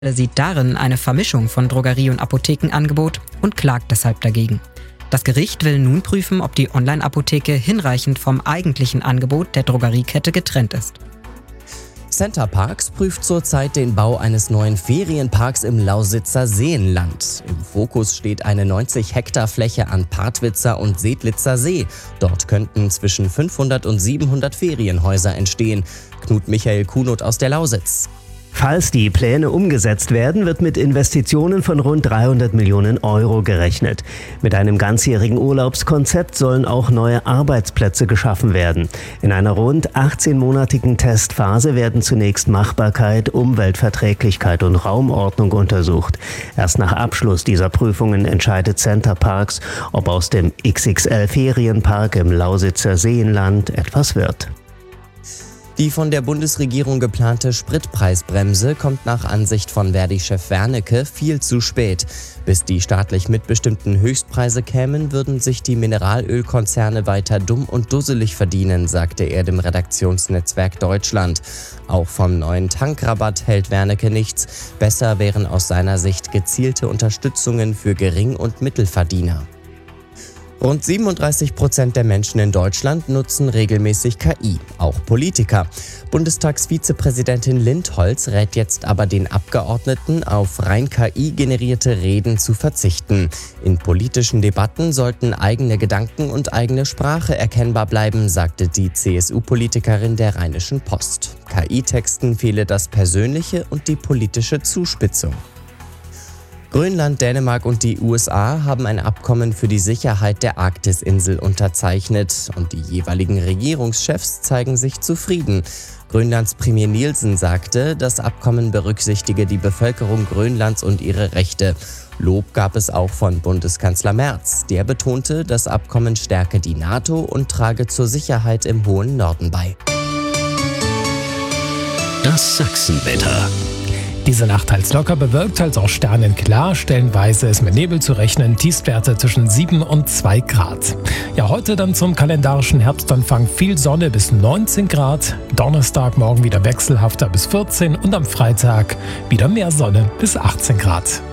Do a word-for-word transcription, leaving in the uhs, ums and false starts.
sieht darin eine Vermischung von Drogerie- und Apothekenangebot und klagt deshalb dagegen. Das Gericht will nun prüfen, ob die Online-Apotheke hinreichend vom eigentlichen Angebot der Drogeriekette getrennt ist. Center Parcs prüft zurzeit den Bau eines neuen Ferienparks im Lausitzer Seenland. Im Fokus steht eine neunzig Hektar Fläche an Partwitzer und Sedlitzer See. Dort könnten zwischen fünfhundert und siebenhundert Ferienhäuser entstehen. Knut Michael Kunot aus der Lausitz. Falls die Pläne umgesetzt werden, wird mit Investitionen von rund dreihundert Millionen Euro gerechnet. Mit einem ganzjährigen Urlaubskonzept sollen auch neue Arbeitsplätze geschaffen werden. In einer rund achtzehnmonatigen Testphase werden zunächst Machbarkeit, Umweltverträglichkeit und Raumordnung untersucht. Erst nach Abschluss dieser Prüfungen entscheidet Center Parcs, ob aus dem X X L-Ferienpark im Lausitzer Seenland etwas wird. Die von der Bundesregierung geplante Spritpreisbremse kommt nach Ansicht von Verdi-Chef Wernicke viel zu spät. Bis die staatlich mitbestimmten Höchstpreise kämen, würden sich die Mineralölkonzerne weiter dumm und dusselig verdienen, sagte er dem Redaktionsnetzwerk Deutschland. Auch vom neuen Tankrabatt hält Wernicke nichts. Besser wären aus seiner Sicht gezielte Unterstützungen für Gering- und Mittelverdiener. Rund siebenunddreißig Prozent der Menschen in Deutschland nutzen regelmäßig K I, auch Politiker. Bundestagsvizepräsidentin Lindholz rät jetzt aber den Abgeordneten, auf rein K I-generierte Reden zu verzichten. In politischen Debatten sollten eigene Gedanken und eigene Sprache erkennbar bleiben, sagte die C S U-Politikerin der Rheinischen Post. K I-Texten fehle das Persönliche und die politische Zuspitzung. Grönland, Dänemark und die U S A haben ein Abkommen für die Sicherheit der Arktisinsel unterzeichnet und die jeweiligen Regierungschefs zeigen sich zufrieden. Grönlands Premier Nielsen sagte, das Abkommen berücksichtige die Bevölkerung Grönlands und ihre Rechte. Lob gab es auch von Bundeskanzler Merz. Der betonte, das Abkommen stärke die NATO und trage zur Sicherheit im hohen Norden bei. Das Sachsenwetter. Diese Nacht teils locker bewölkt, teils auch sternenklar. Stellenweise ist mit Nebel zu rechnen. Tiefstwerte zwischen sieben und zwei Grad. Ja, heute dann zum kalendarischen Herbstanfang viel Sonne bis neunzehn Grad. Donnerstag morgen wieder wechselhafter bis vierzehn und am Freitag wieder mehr Sonne bis achtzehn Grad.